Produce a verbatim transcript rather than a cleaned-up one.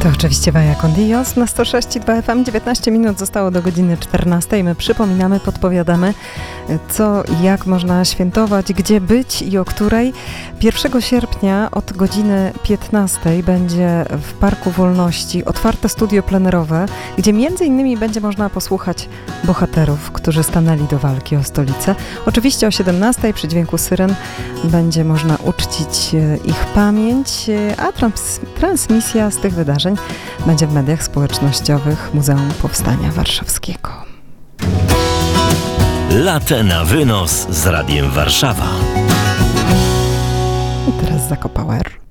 To oczywiście Vaya con Dios na sto sześć i dwa F M. dziewiętnaście minut zostało do godziny czternastej. My przypominamy, podpowiadamy, co i jak można świętować, gdzie być i o której. pierwszego sierpnia od godziny piętnastej będzie w Parku Wolności otwarte studio plenerowe, gdzie między innymi będzie można posłuchać bohaterów, którzy stanęli do walki o stolicę. Oczywiście o siedemnastej przy dźwięku syren będzie można uczcić ich pamięć, a trans- transmisja z tych wydarzeń będzie w mediach społecznościowych Muzeum Powstania Warszawskiego. Latę na wynos z Radiem Warszawa. I teraz Zakopower.